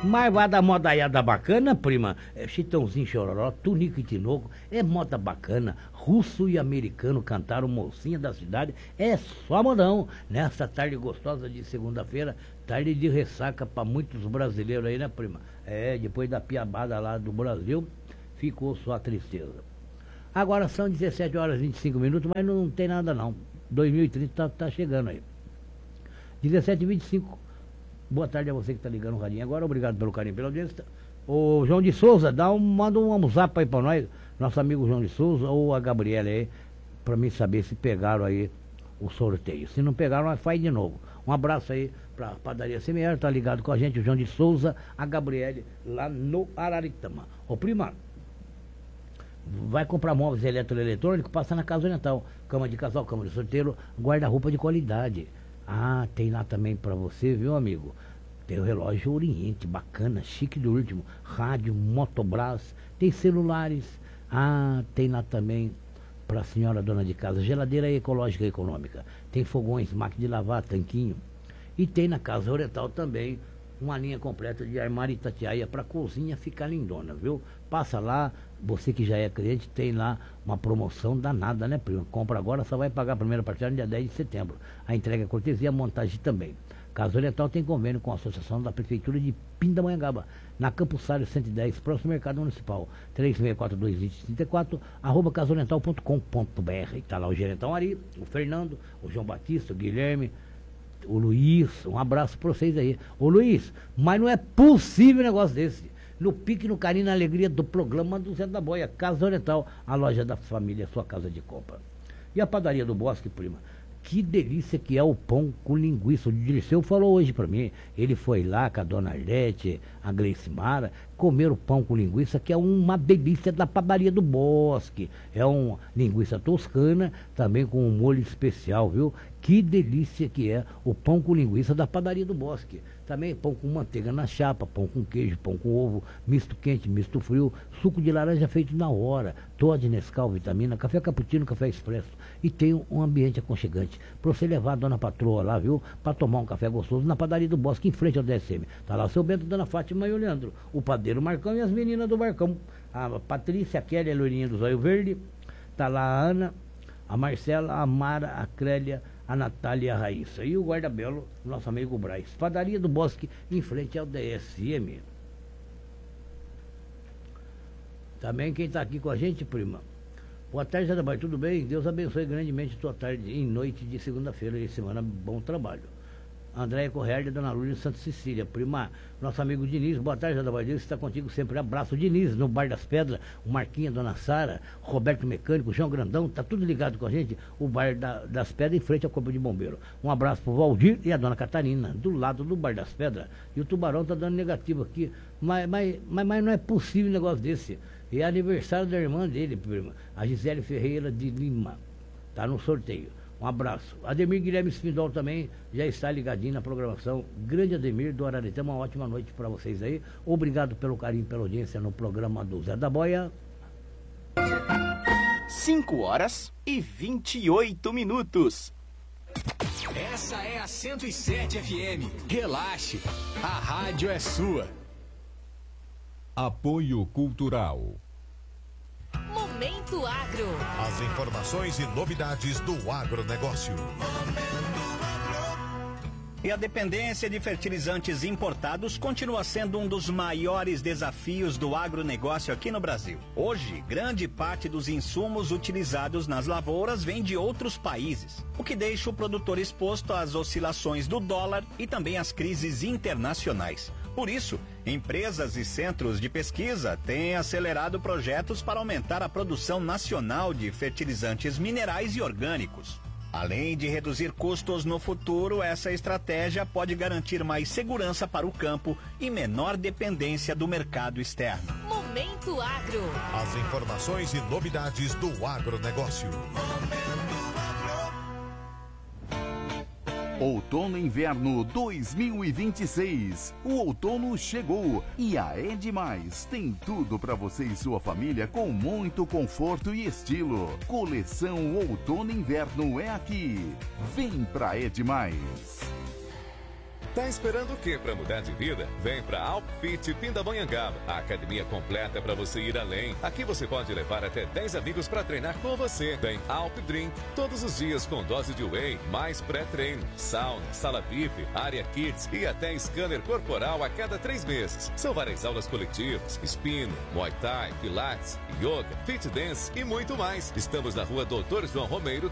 Mas vai da modaiada bacana, prima. Chitãozinho Chororó, Tunico e Tinoco. É moda bacana. Russo e americano cantaram Mocinha da Cidade. É só modão. Nessa tarde gostosa de segunda-feira, tarde de ressaca para muitos brasileiros aí, né, prima? Depois da piabada lá do Brasil, ficou só a tristeza. Agora são 17 horas e 25 minutos, mas não tem nada não. 2030 tá chegando aí. 17h25. Boa tarde a você que está ligando o radinho agora. Obrigado pelo carinho, pela audiência. O João de Souza, manda um zap aí para nós, nosso amigo João de Souza ou a Gabriela aí, para mim saber se pegaram aí o sorteio. Se não pegaram, nós faz de novo. Um abraço aí para a Padaria Semier, tá ligado com a gente, o João de Souza, a Gabriele, lá no Araritama. Ô prima, vai comprar móveis eletroeletrônicos, passa na Casa Oriental. Cama de casal, cama de solteiro, guarda-roupa de qualidade. Ah, tem lá também pra você, viu, amigo? Tem o relógio Oriente, bacana, chique do último. Rádio, Motobras, tem celulares. Ah, tem lá também pra senhora dona de casa, geladeira ecológica e econômica. Tem fogões, máquina de lavar, tanquinho. E tem na Casa Oriental também uma linha completa de armário Itatiaia para cozinha ficar lindona, viu? Passa lá, você que já é cliente, tem lá uma promoção danada, né, primo? Compra agora, só vai pagar a primeira parcela no dia 10 de setembro. A entrega é cortesia, a montagem também. Casa Oriental tem convênio com a Associação da Prefeitura de Pindamonhangaba, na Campos Salles 110, próximo ao Mercado Municipal, 3642-2034, @casaoriental.com.br. Está lá o gerentão Ari, o Fernando, o João Batista, o Guilherme, o Luiz, um abraço para vocês aí. Ô Luiz, mas não é possível um negócio desse. No pique, no carinho, na alegria do programa do Zé da Boia, Casa Oriental, a loja da família, sua casa de compra. E a padaria do Bosque, prima? Que delícia que é o pão com linguiça. O Dirceu falou hoje para mim. Ele foi lá com a dona Arlete, a Gleice Mara, comer o pão com linguiça, que é uma delícia da padaria do Bosque. É uma linguiça toscana, também com um molho especial, viu? Que delícia que é o pão com linguiça da padaria do Bosque. Também pão com manteiga na chapa, pão com queijo, pão com ovo, misto quente, misto frio, suco de laranja feito na hora, Toddy, Nescau, vitamina, café cappuccino, café expresso. E tem um ambiente aconchegante para você levar a dona patroa lá, viu? Para tomar um café gostoso na padaria do Bosque, em frente ao DSM. Tá lá o seu Bento, dona Fátima e o Leandro, o padeiro Marcão e as meninas do Barcão. A Patrícia, a Kelly, a loirinha do Zóio Verde. Tá lá a Ana, a Marcela, a Mara, a Crélia, a Natália e a Raíssa. E o guarda-belo, nosso amigo Braz. Padaria do Bosque, em frente ao DSM. Também quem está aqui com a gente, prima. Boa tarde, Zé da Boia, tudo bem? Deus abençoe grandemente tua tarde e noite de segunda-feira e semana. Bom trabalho. Andréia Correia de Dona Lúcia, Santa Cecília. Prima, nosso amigo Diniz, boa tarde, Zé da Boia, Deus está contigo sempre. Abraço, Diniz, no Bar das Pedras, o Marquinha, Dona Sara, Roberto Mecânico, João Grandão, tá tudo ligado com a gente, o Bar das Pedras em frente ao Corpo de Bombeiro. Um abraço pro Valdir e a Dona Catarina, do lado do Bar das Pedras. E o Tubarão tá dando negativo aqui, mas não é possível um negócio desse. É aniversário da irmã dele, prima, a Gisele Ferreira de Lima, tá no sorteio. Um abraço. Ademir Guilherme Espindol também já está ligadinho na programação. Grande Ademir do Araritama, uma ótima noite para vocês aí. Obrigado pelo carinho, pela audiência no programa do Zé da Boia. 5h28. Essa é a 107 FM. Relaxe, a rádio é sua. Apoio Cultural. Momento Agro. As informações e novidades do agronegócio. E a dependência de fertilizantes importados continua sendo um dos maiores desafios do agronegócio aqui no Brasil. Hoje, grande parte dos insumos utilizados nas lavouras vem de outros países, o que deixa o produtor exposto às oscilações do dólar e também às crises internacionais. Por isso, empresas e centros de pesquisa têm acelerado projetos para aumentar a produção nacional de fertilizantes minerais e orgânicos. Além de reduzir custos no futuro, essa estratégia pode garantir mais segurança para o campo e menor dependência do mercado externo. Momento Agro. As informações e novidades do agronegócio. Outono e Inverno 2026. O outono chegou e a Edmais tem tudo para você e sua família com muito conforto e estilo. Coleção Outono e Inverno é aqui. Vem pra Edmais. Tá esperando o quê para mudar de vida? Vem pra Alpfit Pindamonhangaba, a academia completa para você ir além. Aqui você pode levar até 10 amigos para treinar com você. Tem Alp Drink todos os dias com dose de whey, mais pré-treino, sauna, sala VIP, área kids e até scanner corporal a cada 3 meses. São várias aulas coletivas, spinning, muay thai, pilates, yoga, fit dance e muito mais. Estamos na rua Doutor João Romeiro